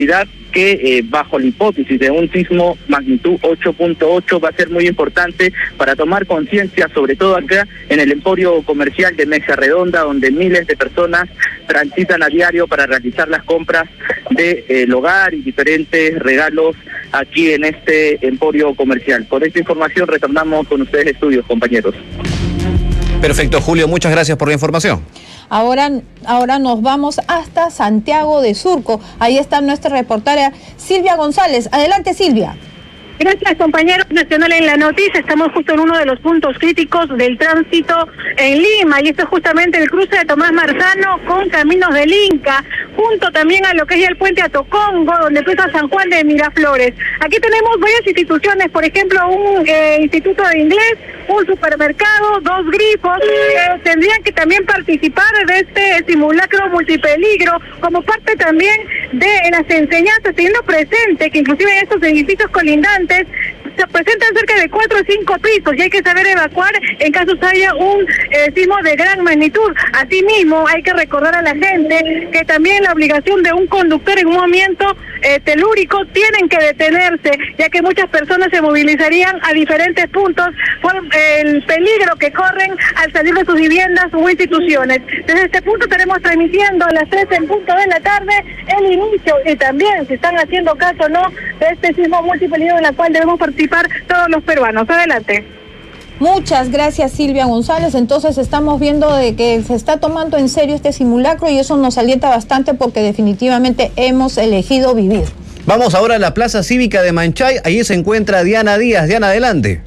que bajo la hipótesis de un sismo magnitud 8.8 va a ser muy importante para tomar conciencia, sobre todo acá en el emporio comercial de Mesa Redonda, donde miles de personas transitan a diario para realizar las compras del hogar y diferentes regalos aquí en este emporio comercial. Con esta información retornamos con ustedes estudios, compañeros. Perfecto, Julio, muchas gracias por la información. Ahora nos vamos hasta Santiago de Surco. Ahí está nuestra reportera Silvia González. Adelante, Silvia. Gracias, compañeros nacionales. En la noticia estamos justo en uno de los puntos críticos del tránsito en Lima, y esto es justamente el cruce de Tomás Marzano con Caminos del Inca, junto también a lo que es el puente Atocongo, donde cruza San Juan de Miraflores. Aquí tenemos varias instituciones, por ejemplo, un instituto de inglés, un supermercado, 2 grifos, tendrían que también participar de este simulacro multipeligro, como parte también de las enseñanzas, teniendo presente que inclusive en estos edificios colindantes se presentan cerca de 4 o 5 pisos y hay que saber evacuar en caso haya un sismo de gran magnitud. Asimismo, hay que recordar a la gente que también la obligación de un conductor en un movimiento telúrico tienen que detenerse, ya que muchas personas se movilizarían a diferentes puntos por el peligro que corren al salir de sus viviendas o instituciones. Desde este punto estaremos transmitiendo a las 3 en punto de la tarde el inicio y también si están haciendo caso o no de este sismo multipeligro en la cual debemos participar todos los peruanos. Adelante. Muchas gracias, Silvia González. Entonces estamos viendo de que se está tomando en serio este simulacro y eso nos alienta bastante porque definitivamente hemos elegido vivir. Vamos ahora a la Plaza Cívica de Manchay. Allí se encuentra Diana Díaz. Diana, adelante.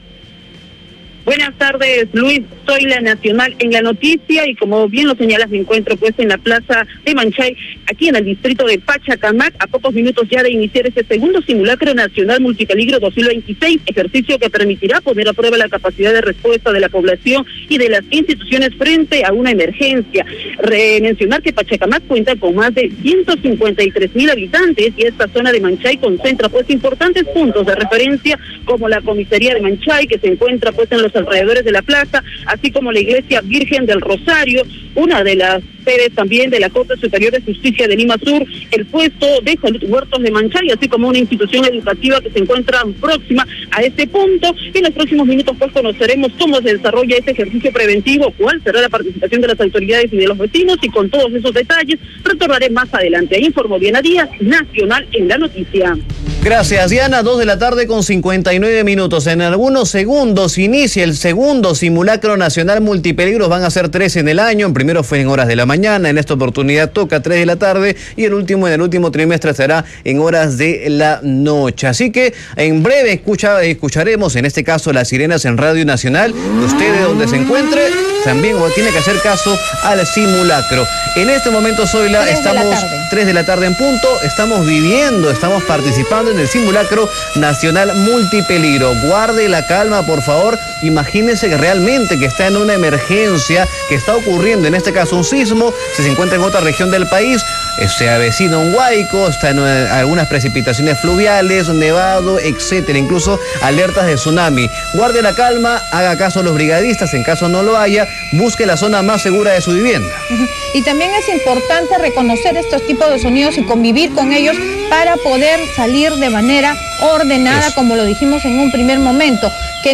Buenas tardes, Luis. Soy la Nacional en la noticia y como bien lo señalas, me encuentro pues en la Plaza de Manchay, aquí en el distrito de Pachacamac, a pocos minutos ya de iniciar este segundo simulacro nacional multipeligro 2026, ejercicio que permitirá poner a prueba la capacidad de respuesta de la población y de las instituciones frente a una emergencia. Mencionar que Pachacamac cuenta con más de 153,000 habitantes y esta zona de Manchay concentra pues importantes puntos de referencia como la comisaría de Manchay, que se encuentra pues en los alrededores de la plaza, así como la Iglesia Virgen del Rosario, una de las sedes también de la Corte Superior de Justicia de Lima Sur, el puesto de salud Huertos de Manchay, así como una institución educativa que se encuentra próxima a este punto. En los próximos minutos pues conoceremos cómo se desarrolla este ejercicio preventivo, cuál será la participación de las autoridades y de los vecinos, y con todos esos detalles retornaré más adelante. Ahí informó Diana Díaz, Nacional en la noticia. Gracias, Diana. 2 de la tarde con 59 minutos. En algunos segundos inicia el segundo simulacro nacional multipeligros. Van a ser 3 en el año. El primero fue en horas de la mañana. En esta oportunidad toca 3 de la tarde. Y el último en el último trimestre será en horas de la noche. Así que en breve escucharemos, en este caso, las sirenas en Radio Nacional. Usted de donde se encuentre también tiene que hacer caso al simulacro. En este momento, Zoila, estamos 3 de la tarde en punto. Estamos participando en el simulacro nacional multipeligro. Guarde la calma, por favor. Imagínese que realmente que está en una emergencia, que está ocurriendo, en este caso un sismo, si se encuentra en otra región del país, se avecina un huaico, está en algunas precipitaciones fluviales, nevado, etcétera, incluso alertas de tsunami. Guarde la calma, haga caso a los brigadistas, en caso no lo haya, busque la zona más segura de su vivienda. Y también es importante reconocer estos tipos de sonidos y convivir con ellos para poder salir de manera ordenada, como lo dijimos en un primer momento.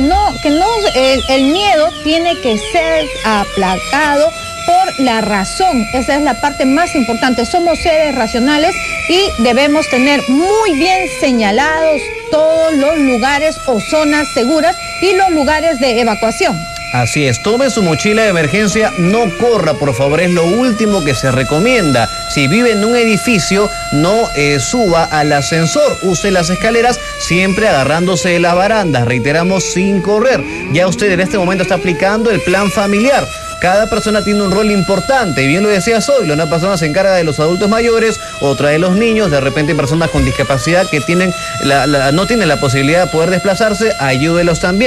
El miedo tiene que ser aplacado por la razón. Esa es la parte más importante. Somos seres racionales y debemos tener muy bien señalados todos los lugares o zonas seguras y los lugares de evacuación. Así es, tome su mochila de emergencia, no corra, por favor, es lo último que se recomienda. Si vive en un edificio, no suba al ascensor, use las escaleras siempre agarrándose de las barandas, reiteramos, sin correr. Ya usted en este momento está aplicando el plan familiar. Cada persona tiene un rol importante, y bien lo decía Zoila, una persona se encarga de los adultos mayores, otra de los niños, de repente personas con discapacidad que no tienen la posibilidad de poder desplazarse, ayúdelos también.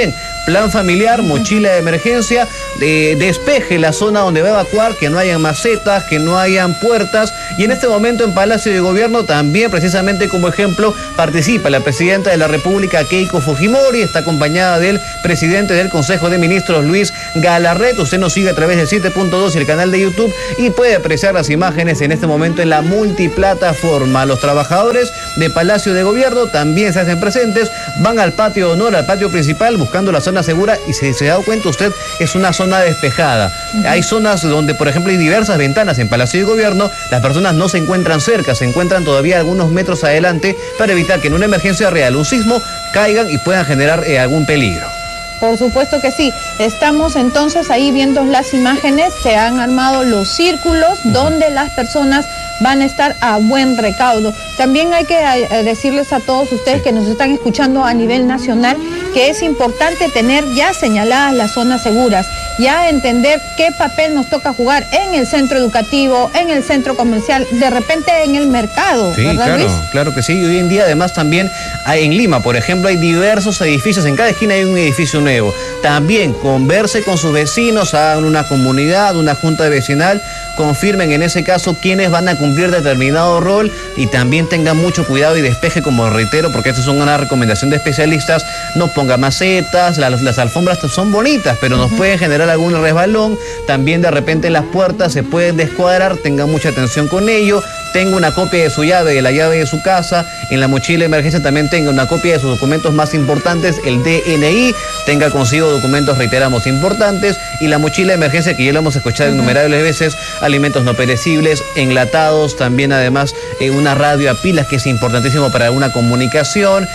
plan familiar, mochila de emergencia, despeje la zona donde va a evacuar, que no hayan macetas, que no hayan puertas. Y en este momento en Palacio de Gobierno también, precisamente como ejemplo, participa la presidenta de la República, Keiko Fujimori, está acompañada del presidente del Consejo de Ministros, Luis Galarret. Usted nos sigue a través del 7.2 y el canal de YouTube y puede apreciar las imágenes en este momento en la multiplataforma. Los trabajadores de Palacio de Gobierno también se hacen presentes, van al patio de honor, al patio principal, buscando la zona segura, y si se da cuenta usted, es una zona despejada. Hay zonas donde, por ejemplo, hay diversas ventanas en Palacio de Gobierno, las personas no se encuentran cerca, se encuentran todavía algunos metros adelante para evitar que en una emergencia real, un sismo, caigan y puedan generar algún peligro. Por supuesto que sí. Estamos entonces ahí viendo las imágenes, se han armado los círculos donde las personas van a estar a buen recaudo. También hay que decirles a todos ustedes que nos están escuchando a nivel nacional que es importante tener ya señaladas las zonas seguras, ya entender qué papel nos toca jugar en el centro educativo, en el centro comercial, de repente en el mercado. Sí, ¿verdad, claro, Luis? claro que sí. Y hoy en día además también en Lima, por ejemplo, hay diversos edificios, en cada esquina hay un edificio nuevo. También converse con sus vecinos, hagan una comunidad, una junta vecinal, confirmen en ese caso quiénes van a cumplir determinado rol y también tengan mucho cuidado y despeje, como reitero, porque esto es una recomendación de especialistas. No ponga macetas, las alfombras son bonitas, pero nos pueden generar algún resbalón. También de repente las puertas se pueden descuadrar, tengan mucha atención con ello. Tenga una copia de su llave, de la llave de su casa. En la mochila de emergencia también tenga una copia de sus documentos más importantes, el DNI. Tenga consigo documentos, reiteramos, importantes. Y la mochila de emergencia, que ya lo hemos escuchado innumerables veces, alimentos no perecibles, enlatados, también además una radio a pilas, que es importantísimo para alguna comunicación,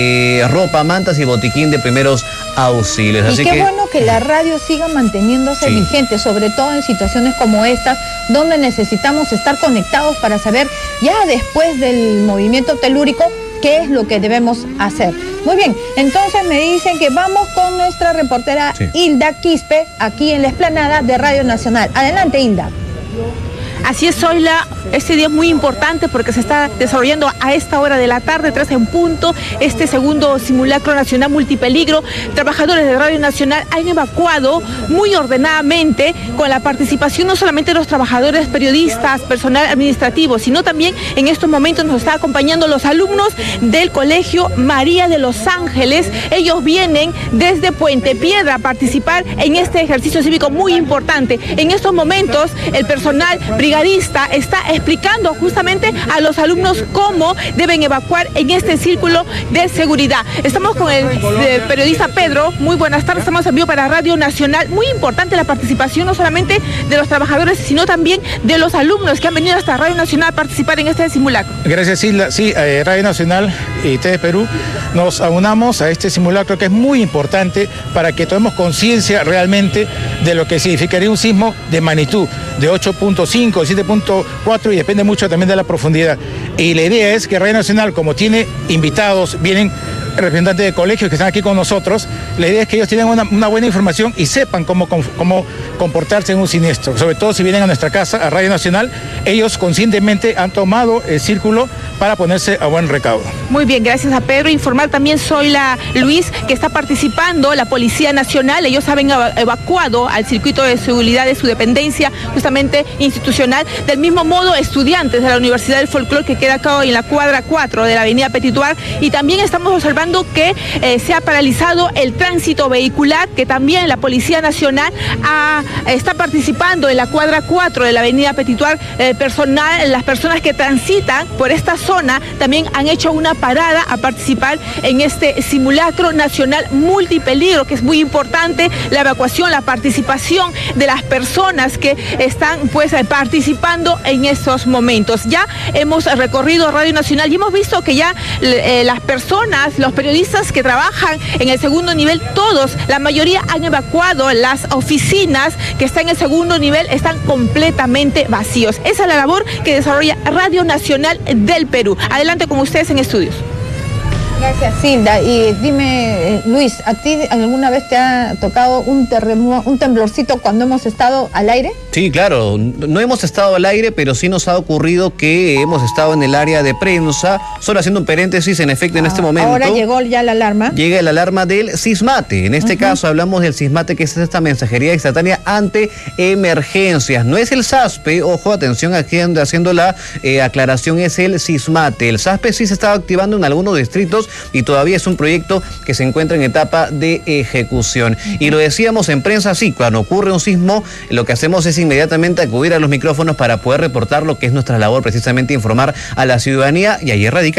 ropa, mantas y botiquín de primeros auxilios. Y así qué bueno que la radio siga manteniéndose vigente, sobre todo en situaciones como estas, donde necesitamos estar conectados para saber ya después del movimiento telúrico qué es lo que debemos hacer. Muy bien, entonces me dicen que vamos con nuestra reportera Hilda Quispe, aquí en la explanada de Radio Nacional. Adelante, Hilda. Así es, Zoila, este día es muy importante porque se está desarrollando a esta hora de la tarde, 3 en punto, este segundo simulacro nacional multipeligro. Trabajadores de Radio Nacional han evacuado muy ordenadamente, con la participación no solamente de los trabajadores, periodistas, personal administrativo, sino también en estos momentos nos está acompañando los alumnos del Colegio María de los Ángeles. Ellos vienen desde Puente Piedra a participar en este ejercicio cívico muy importante. En estos momentos el personal brigadista está explicando justamente a los alumnos cómo deben evacuar en este círculo de seguridad. Estamos con el periodista Pedro. Muy buenas tardes, estamos en vivo para Radio Nacional. Muy importante la participación no solamente de los trabajadores, sino también de los alumnos que han venido hasta Radio Nacional a participar en este simulacro. Gracias, Isla. Sí, Radio Nacional y TV Perú nos aunamos a este simulacro, que es muy importante para que tomemos conciencia realmente de lo que significaría un sismo de magnitud de 8.5, 7.4, y depende mucho también de la profundidad. Y la idea es que Radio Nacional, como tiene invitados, vienen representantes de colegios que están aquí con nosotros, la idea es que ellos tengan una buena información y sepan cómo comportarse en un siniestro. Sobre todo si vienen a nuestra casa, a Radio Nacional, ellos conscientemente han tomado el círculo para ponerse a buen recaudo. Muy bien, gracias a Pedro. Informar también, Zoila, Luis, que está participando la Policía Nacional. Ellos han evacuado al circuito de seguridad de su dependencia, justamente institucional. Del mismo modo, estudiantes de la Universidad del Folclore, que queda acá en la cuadra 4 de la avenida Petituar. Y también estamos observando que se ha paralizado el tránsito vehicular, que también la Policía Nacional está participando en la cuadra 4 de la avenida Petituar. Las personas que transitan por esta zona también han hecho una parada a participar en este simulacro nacional multipeligro, que es muy importante la evacuación, la participación de las personas que están pues participando en estos momentos. Ya hemos recorrido Radio Nacional y hemos visto que ya las personas, los periodistas que trabajan en el segundo nivel, todos, la mayoría han evacuado. Las oficinas que están en el segundo nivel están completamente vacíos. Esa es la labor que desarrolla Radio Nacional del Perú. Adelante con ustedes en estudios. Gracias, Silda. Y dime, Luis, ¿a ti alguna vez te ha tocado un temblorcito cuando hemos estado al aire? Sí, claro, no hemos estado al aire, pero sí nos ha ocurrido que hemos estado en el área de prensa. Solo haciendo un paréntesis, en efecto, en este momento... Ahora llegó ya la alarma. Llega la alarma del SISMATE. En este caso hablamos del SISMATE, que es esta mensajería instantánea ante emergencias. No es el SASPE, ojo, atención, aquí haciendo la aclaración, es el SISMATE. El SASPE sí se estaba activando en algunos distritos y todavía es un proyecto que se encuentra en etapa de ejecución. Y lo decíamos en prensa, sí, cuando ocurre un sismo, lo que hacemos es inmediatamente acudir a los micrófonos para poder reportar lo que es nuestra labor, precisamente informar a la ciudadanía, y ahí radica